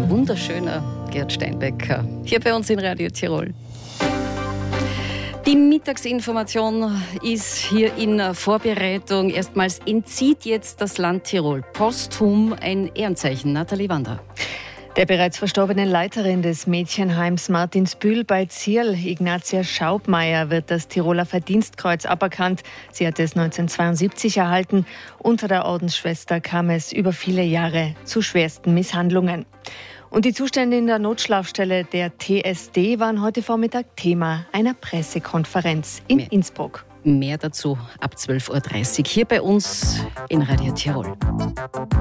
wunderschöner Gerd Steinbecker hier bei uns in Radio Tirol. Die Mittagsinformation ist hier in Vorbereitung. Erstmals entzieht jetzt das Land Tirol posthum ein Ehrenzeichen. Nathalie Wander. Der bereits verstorbenen Leiterin des Mädchenheims Martinsbühl bei Zierl, Ignatia Schaubmeier, wird das Tiroler Verdienstkreuz aberkannt. Sie hat es 1972 erhalten. Unter der Ordensschwester kam es über viele Jahre zu schwersten Misshandlungen. Und die Zustände in der Notschlafstelle der TSD waren heute Vormittag Thema einer Pressekonferenz in Innsbruck. Mehr dazu ab 12.30 Uhr hier bei uns in Radio Tirol.